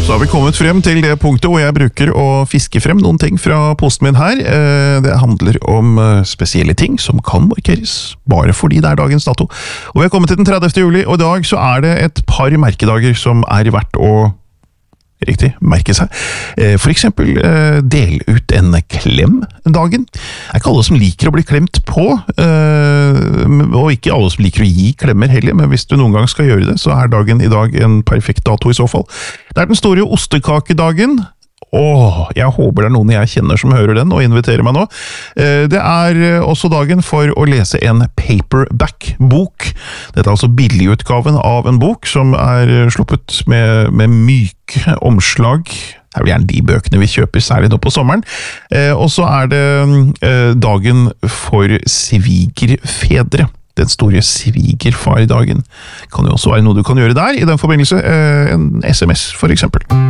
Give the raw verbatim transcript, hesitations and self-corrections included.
Så har vi kommet frem til det punktet hvor jeg bruker å fiske frem noen ting fra posten min her. Det handler om spesielle ting som kan markeres, bare fordi det er dagens dato. Og vi har kommet til den tredivte juli, og i dag så er det et par merkedager som er verdt å Riktig, merke seg. For eksempel, del ut en klem dagen. Det er ikke alle som liker å bli klemt på, og ikke alle som liker å gi klemmer heller, men hvis du noen gang skal gjøre det, så er dagen i dag en perfekt dato i så fall. Det er den store ostekakedagen. Åh, jeg håper det er noen jeg kjenner som hører den og inviterer meg nå. Det er også dagen for å lese en paperback-bok. Dette er altså billigutgaven av en bok som er sluppet med, med myke omslag. Det er vel gjerne de bøkene vi kjøper, særlig nå på sommeren. Og så er det dagen for svigerfedre. Den store svigerfardagen. Kan jo også være noe du kan gjøre der, i den forbindelse en S M S for eksempel.